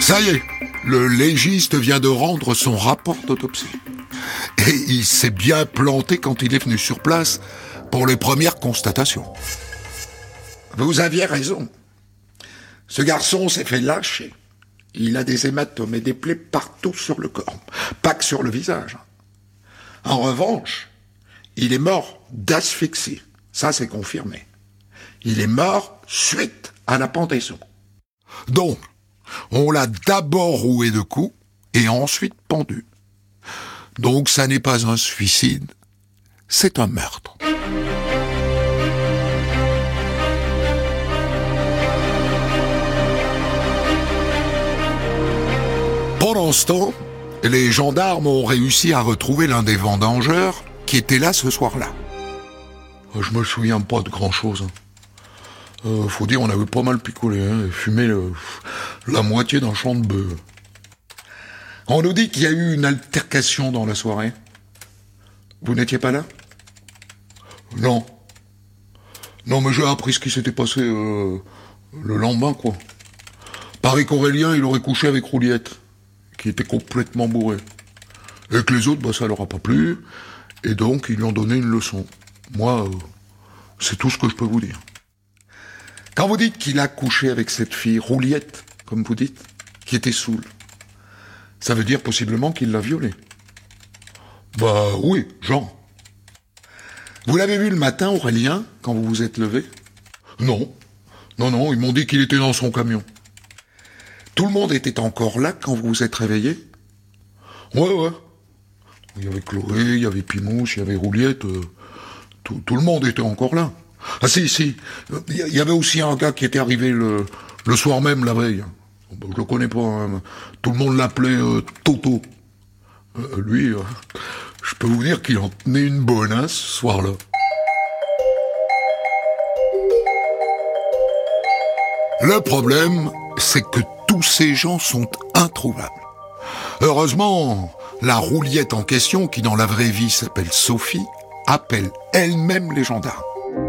Ça y est, le légiste vient de rendre son rapport d'autopsie. Et il s'est bien planté quand il est venu sur place pour les premières constatations. Vous aviez raison. Ce garçon s'est fait lâcher. Il a des hématomes et des plaies partout sur le corps, pas que sur le visage. En revanche, il est mort d'asphyxie. Ça, c'est confirmé. Il est mort suite à la pendaison. Donc, on l'a d'abord roué de coups et ensuite pendu. Donc, ça n'est pas un suicide, c'est un meurtre. Pendant ce temps, les gendarmes ont réussi à retrouver l'un des vendangeurs qui était là ce soir-là. Je me souviens pas de grand-chose. Faut dire, on avait pas mal picolé, et fumé la moitié d'un champ de bœuf. On nous dit qu'il y a eu une altercation dans la soirée. Vous n'étiez pas là? Non. Non, mais j'ai appris ce qui s'était passé le lendemain, quoi. Pareil qu'Aurélien, il aurait couché avec Rouliette, qui était complètement bourré. Et que les autres, ça leur a pas plu, et donc ils lui ont donné une leçon. Moi, c'est tout ce que je peux vous dire. Quand vous dites qu'il a couché avec cette fille, Rouliette, comme vous dites, qui était saoule, ça veut dire possiblement qu'il l'a violée. Bah oui, Jean. Vous l'avez vu le matin, Aurélien, quand vous vous êtes levé? Non. Non, ils m'ont dit qu'il était dans son camion. Tout le monde était encore là quand vous vous êtes réveillé? Ouais. Il y avait Chloé, il y avait Pimouche, il y avait Rouliette, tout le monde était encore là. Ah si, il y avait aussi un gars qui était arrivé le soir même, la veille. Je le connais pas, hein. Tout le monde l'appelait Toto. Lui, je peux vous dire qu'il en tenait une bonne, hein, ce soir-là. Le problème, c'est que tous ces gens sont introuvables. Heureusement, la Rouliette en question, qui dans la vraie vie s'appelle Sophie, appelle elle-même les gendarmes.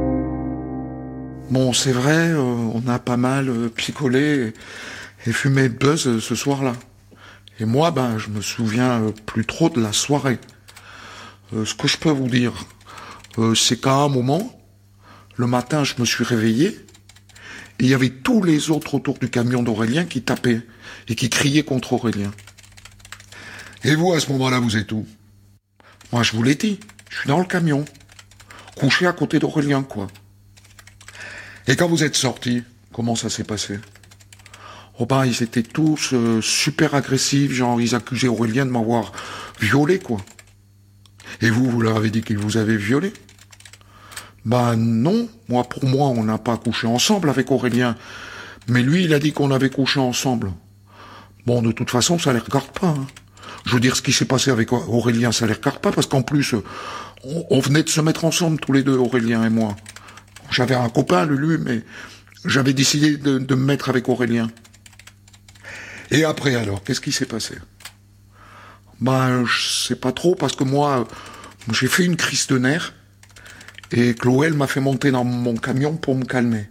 Bon, c'est vrai, on a pas mal picolé et fumé buzz ce soir-là. Et moi, je me souviens plus trop de la soirée. Ce que je peux vous dire, c'est qu'à un moment, le matin, je me suis réveillé, et il y avait tous les autres autour du camion d'Aurélien qui tapaient et qui criaient contre Aurélien. Et vous, à ce moment-là, vous êtes où? Moi, je vous l'ai dit, je suis dans le camion, couché à côté d'Aurélien, quoi. Et quand vous êtes sortis, comment ça s'est passé? Ils étaient tous super agressifs, genre ils accusaient Aurélien de m'avoir violé, quoi. Et vous leur avez dit qu'il vous avait violé? Non, pour moi, on n'a pas couché ensemble avec Aurélien. Mais lui, il a dit qu'on avait couché ensemble. Bon, de toute façon, ça les regarde pas, hein. Je veux dire, ce qui s'est passé avec Aurélien, ça les regarde pas, parce qu'en plus, on venait de se mettre ensemble, tous les deux, Aurélien et moi. J'avais un copain, Lulu, mais j'avais décidé de me mettre avec Aurélien. Et après, alors, qu'est-ce qui s'est passé? Je sais pas trop, parce que moi, j'ai fait une crise de nerfs, et Chloé, elle m'a fait monter dans mon camion pour me calmer.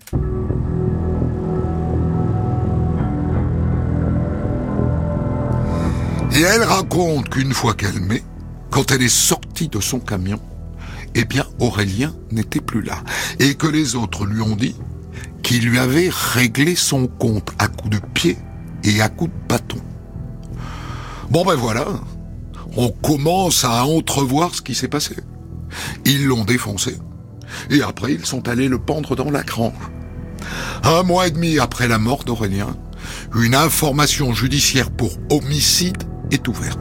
Et elle raconte qu'une fois calmée, quand elle est sortie de son camion, Aurélien n'était plus là. Et que les autres lui ont dit qu'il lui avait réglé son compte à coups de pied et à coups de bâton. Voilà. On commence à entrevoir ce qui s'est passé. Ils l'ont défoncé. Et après, ils sont allés le pendre dans la grange. 1 mois et demi après la mort d'Aurélien, une information judiciaire pour homicide est ouverte.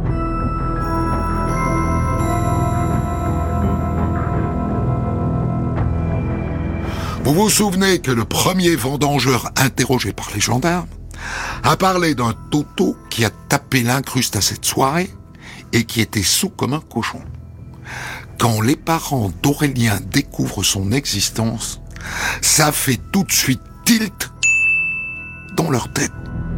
Vous vous souvenez que le premier vendangeur interrogé par les gendarmes a parlé d'un Toto qui a tapé l'incruste à cette soirée et qui était saoul comme un cochon. Quand les parents d'Aurélien découvrent son existence, ça fait tout de suite tilt dans leur tête.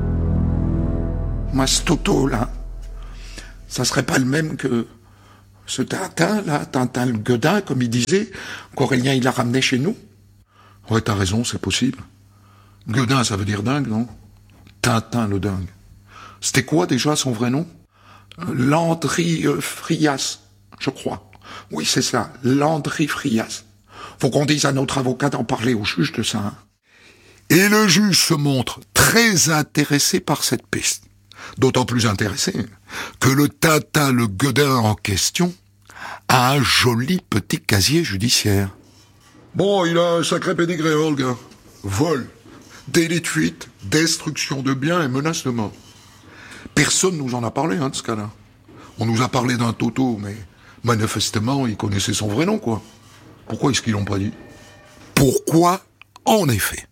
Moi, ce Toto, là, ça serait pas le même que ce Tintin, là, Tintin le Guedin, comme il disait, qu'Aurélien, il l'a ramené chez nous? Ouais, t'as raison, c'est possible. Guedin, ça veut dire dingue, non? Tintin le dingue. C'était quoi déjà son vrai nom? Landry Frias, je crois. Oui, c'est ça, Landry Frias. Faut qu'on dise à notre avocat d'en parler au juge de ça. Hein. Et le juge se montre très intéressé par cette piste. D'autant plus intéressé que le Tintin le Guedin en question a un joli petit casier judiciaire. Bon, il a un sacré pédigré, le gars. Vol, délit de fuite, destruction de biens et menace de mort. Personne nous en a parlé, de ce cas-là. On nous a parlé d'un Toto, mais manifestement, il connaissait son vrai nom, quoi. Pourquoi est-ce qu'ils l'ont pas dit? Pourquoi, en effet?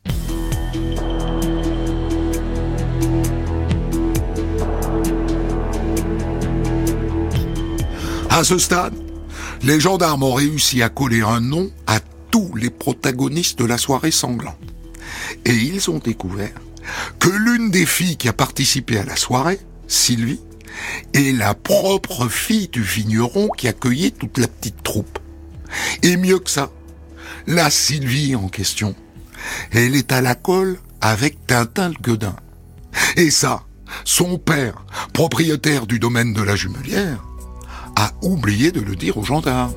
À ce stade, les gendarmes ont réussi à coller un nom à tous les protagonistes de la soirée sanglante. Et ils ont découvert que l'une des filles qui a participé à la soirée, Sylvie, est la propre fille du vigneron qui accueillait toute la petite troupe. Et mieux que ça, la Sylvie en question, elle est à la colle avec Tintin le Guedin. Et ça, son père, propriétaire du domaine de la Jumelière, a oublié de le dire aux gendarmes.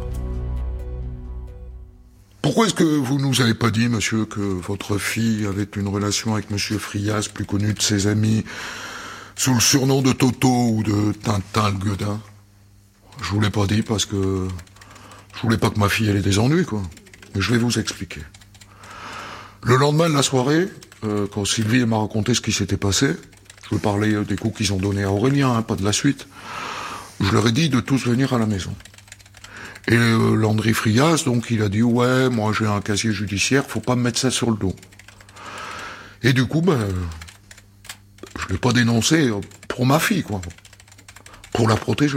Pourquoi est-ce que vous nous avez pas dit, monsieur, que votre fille avait une relation avec monsieur Frias, plus connu de ses amis, sous le surnom de Toto ou de Tintin le Guedin? Je vous l'ai pas dit parce que je voulais pas que ma fille ait des ennuis, quoi. Mais je vais vous expliquer. Le lendemain de la soirée, quand Sylvie m'a raconté ce qui s'était passé, je veux parler des coups qu'ils ont donnés à Aurélien, pas de la suite, je leur ai dit de tous venir à la maison. Et Landry Frias, donc, il a dit « Ouais, moi j'ai un casier judiciaire, faut pas me mettre ça sur le dos. » Et du coup, je l'ai pas dénoncé pour ma fille, quoi. Pour la protéger.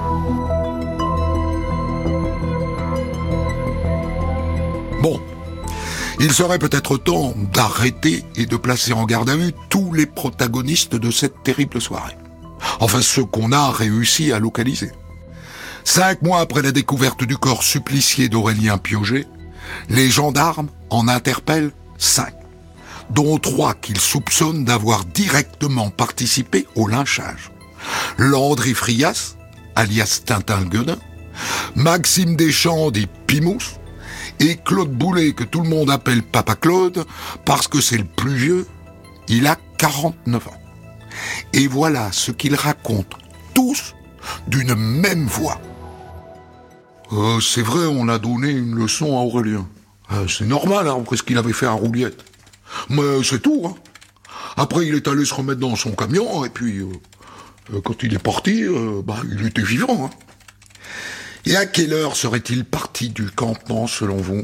Bon, il serait peut-être temps d'arrêter et de placer en garde à vue tous les protagonistes de cette terrible soirée. Enfin, ceux qu'on a réussi à localiser. 5 mois après la découverte du corps supplicié d'Aurélien Piauget, les gendarmes en interpellent 5, dont 3 qu'ils soupçonnent d'avoir directement participé au lynchage. Landry Frias, alias Tintin le Guedin, Maxime Deschamps dit Pimous, et Claude Boulet, que tout le monde appelle Papa Claude, parce que c'est le plus vieux, il a 49 ans. Et voilà ce qu'ils racontent tous d'une même voix. C'est vrai, on a donné une leçon à Aurélien. C'est normal, après ce qu'il avait fait à Rouliette. Mais c'est tout. Après, il est allé se remettre dans son camion, et puis, quand il est parti, il était vivant. Et à quelle heure serait-il parti du campement, selon vous?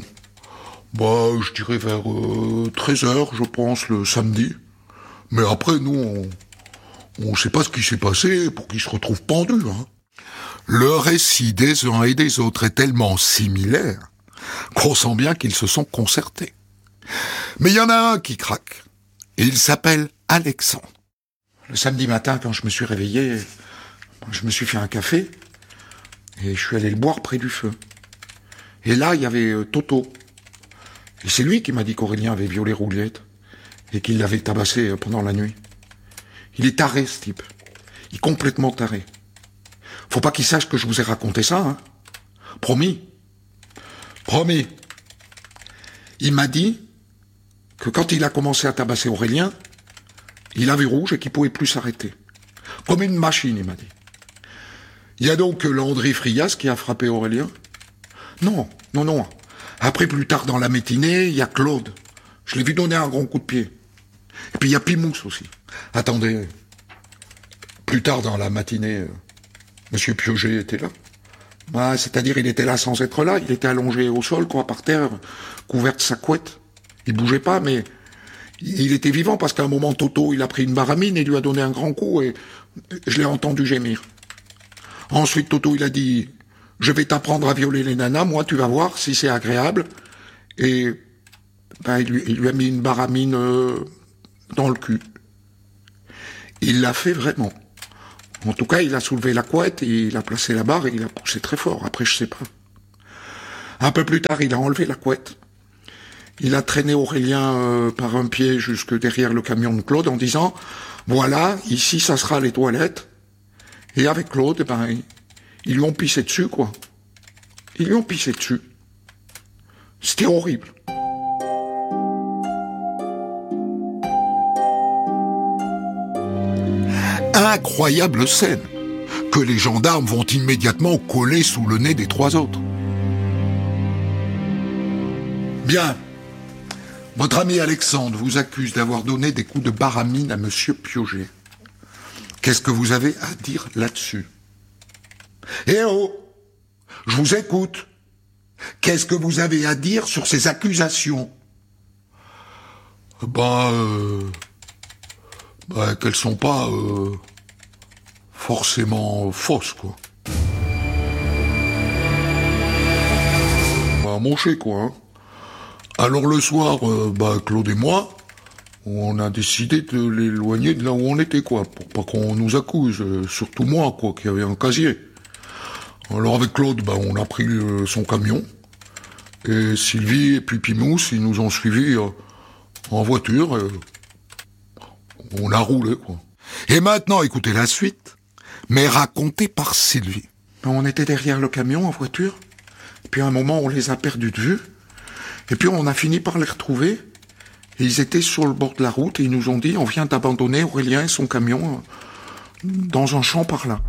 Je dirais vers 13h, je pense, le samedi. Mais après, nous, on sait pas ce qui s'est passé pour qu'il se retrouve pendu. Le récit des uns et des autres est tellement similaire qu'on sent bien qu'ils se sont concertés. Mais il y en a un qui craque, et il s'appelle Alexandre. Le samedi matin, quand je me suis réveillé, je me suis fait un café, et je suis allé le boire près du feu. Et là, il y avait Toto. Et c'est lui qui m'a dit qu'Aurélien avait violé Rouliette, et qu'il l'avait tabassé pendant la nuit. Il est taré, ce type. Il est complètement taré. Faut pas qu'il sache que je vous ai raconté ça, Promis. Promis. Il m'a dit que quand il a commencé à tabasser Aurélien, il a vu rouge et qu'il pouvait plus s'arrêter. Comme une machine, il m'a dit. Il y a donc Landry Frias qui a frappé Aurélien? Non. Après, plus tard dans la matinée, il y a Claude. Je l'ai vu donner un grand coup de pied. Et puis il y a Pimous aussi. Attendez. Plus tard dans la matinée, monsieur Piauget était là. C'est-à-dire, il était là sans être là. Il était allongé au sol, par terre, couvert de sa couette. Il bougeait pas, mais il était vivant parce qu'à un moment, Toto, il a pris une baramine et lui a donné un grand coup et je l'ai entendu gémir. Ensuite, Toto, il a dit, je vais t'apprendre à violer les nanas, moi, tu vas voir si c'est agréable. Et, il lui a mis une baramine dans le cul. Il l'a fait vraiment. En tout cas, il a soulevé la couette, et il a placé la barre et il a poussé très fort. Après, je sais pas. Un peu plus tard, il a enlevé la couette. Il a traîné Aurélien par un pied jusque derrière le camion de Claude en disant Voilà, ici, ça sera les toilettes. Et avec Claude, ils lui ont pissé dessus, quoi. Ils lui ont pissé dessus. C'était horrible. Incroyable scène, que les gendarmes vont immédiatement coller sous le nez des 3 autres. Bien. Votre ami Alexandre vous accuse d'avoir donné des coups de baramine à monsieur Piauget. Qu'est-ce que vous avez à dire là-dessus? Eh oh! Je vous écoute. Qu'est-ce que vous avez à dire sur ces accusations? Qu'elles sont pas forcément fausses, quoi. Moncher, quoi, hein. Alors le soir, Claude et moi, on a décidé de l'éloigner de là où on était, quoi, pour pas qu'on nous accuse, surtout moi, quoi, qui avait un casier. Alors avec Claude, on a pris son camion, et Sylvie et puis Pimous, ils nous ont suivis en voiture, on a roulé, quoi. Et maintenant, écoutez la suite, mais racontée par Sylvie. On était derrière le camion en voiture, puis à un moment, on les a perdus de vue, et puis on a fini par les retrouver, et ils étaient sur le bord de la route, et ils nous ont dit, on vient d'abandonner Aurélien et son camion dans un champ par là.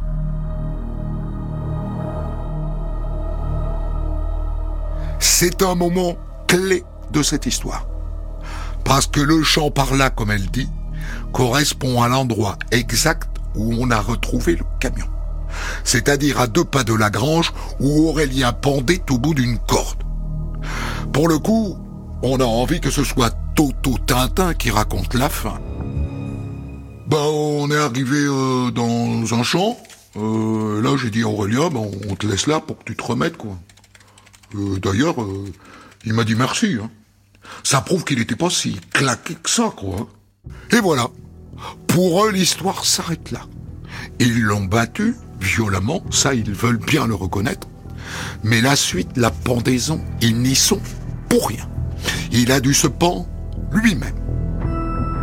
C'est un moment clé de cette histoire. Parce que le champ par là, comme elle dit, correspond à l'endroit exact où on a retrouvé le camion. C'est-à-dire à 2 pas de la grange où Aurélien pendait au bout d'une corde. Pour le coup, on a envie que ce soit Toto Tintin qui raconte la fin. On est arrivé dans un champ. Là, j'ai dit à Aurélien, on te laisse là pour que tu te remettes, quoi. D'ailleurs, il m'a dit merci. Hein. Ça prouve qu'il n'était pas si claqué que ça, quoi. Et voilà. Pour eux, l'histoire s'arrête là. Ils l'ont battu violemment, ça, ils veulent bien le reconnaître. Mais la suite, la pendaison, ils n'y sont pour rien. Il a dû se pendre lui-même.